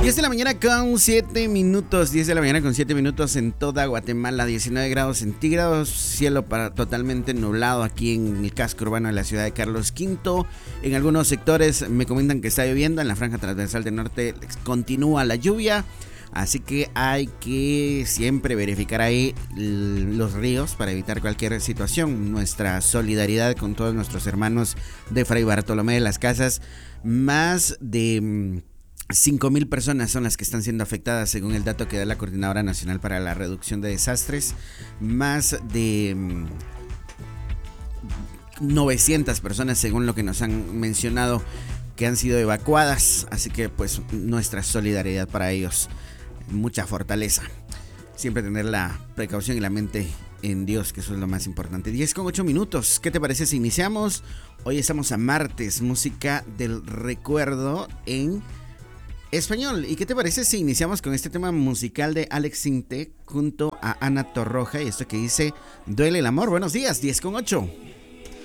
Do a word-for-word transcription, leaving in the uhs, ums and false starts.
diez de la mañana con siete minutos, diez de la mañana con siete minutos en toda Guatemala, diecinueve grados centígrados, cielo para, totalmente nublado aquí en el casco urbano de la ciudad de Carlos Quinto. En algunos sectores me comentan que está lloviendo, en la franja transversal del norte continúa la lluvia, así que hay que siempre verificar ahí los ríos para evitar cualquier situación. Nuestra solidaridad con todos nuestros hermanos de Fray Bartolomé de las Casas. Más de cinco mil personas son las que están siendo afectadas según el dato que da la Coordinadora Nacional para la Reducción de Desastres. Más de novecientas personas según lo que nos han mencionado que han sido evacuadas, así que pues nuestra solidaridad para ellos. Mucha fortaleza, siempre tener la precaución y la mente en Dios, que eso es lo más importante. Diez con ocho minutos, ¿qué te parece si iniciamos? Hoy estamos a martes, música del recuerdo en español. ¿Y qué te parece si iniciamos con este tema musical de Alex Sintek junto a Ana Torroja y esto que dice Duele el amor? Buenos días, diez con ocho.